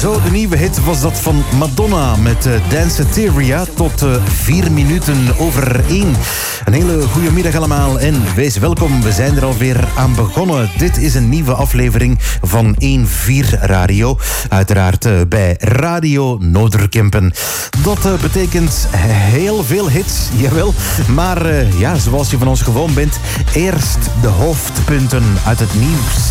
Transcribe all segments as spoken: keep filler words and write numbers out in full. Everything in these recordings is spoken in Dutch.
Zo, de nieuwe hit was dat van Madonna met uh, Danceteria tot uh, vier minuten over één. Een hele goede middag allemaal en wees welkom. We zijn er alweer aan begonnen. Dit is een nieuwe aflevering van één vier Radio. Uiteraard uh, bij Radio Noorderkempen. Dat uh, betekent heel veel hits, jawel. Maar uh, ja, zoals je van ons gewoon bent, eerst de hoofdpunten uit het nieuws.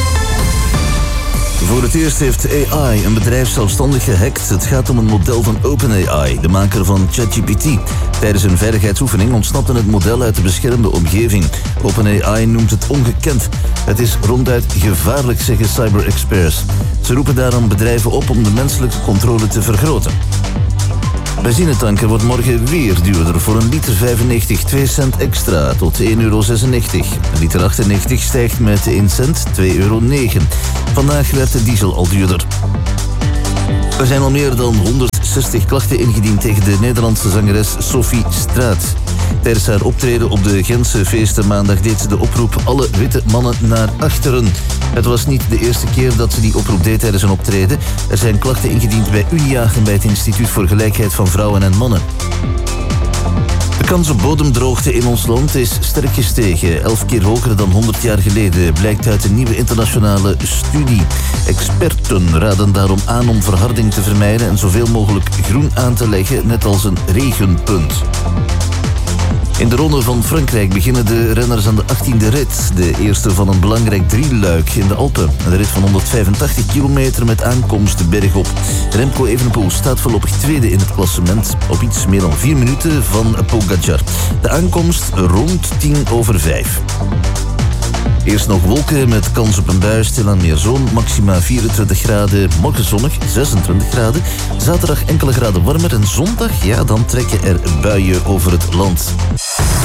Voor het eerst heeft A I een bedrijf zelfstandig gehackt. Het gaat om een model van OpenAI, de maker van ChatGPT. Tijdens een veiligheidsoefening ontsnapte het model uit de beschermde omgeving. OpenAI noemt het ongekend. Het is ronduit gevaarlijk, zeggen cyber-experts. Ze roepen daarom bedrijven op om de menselijke controle te vergroten. Benzinetanker wordt morgen weer duurder. Voor een liter vijfennegentig twee cent extra tot één euro zesennegentig. Een liter achtennegentig stijgt met één cent, twee euro negen. Vandaag werd de diesel al duurder. Er zijn al meer dan honderdzestig klachten ingediend tegen de Nederlandse zangeres Sophie Straat. Tijdens haar optreden op de Gentse feesten maandag deed ze de oproep alle witte mannen naar achteren. Het was niet de eerste keer dat ze die oproep deed tijdens een optreden. Er zijn klachten ingediend bij Unia en bij het Instituut voor Gelijkheid van Vrouwen en Mannen. De kans op bodemdroogte in ons land is sterk gestegen. Elf keer hoger dan honderd jaar geleden, blijkt uit een nieuwe internationale studie. Experten raden daarom aan om verharding te vermijden en zoveel mogelijk groen aan te leggen, net als een regenpunt. In de Ronde van Frankrijk beginnen de renners aan de achttiende rit. De eerste van een belangrijk drieluik in de Alpen. Een rit van honderdvijfentachtig kilometer met aankomst bergop. Remco Evenepoel staat voorlopig tweede in het klassement. Op iets meer dan vier minuten van Pogacar. De aankomst rond tien over vijf. Eerst nog wolken met kans op een bui, stilaan meer zon. Maxima vierentwintig graden, morgen zonnig, zesentwintig graden. Zaterdag enkele graden warmer en zondag, ja, dan trekken er buien over het land.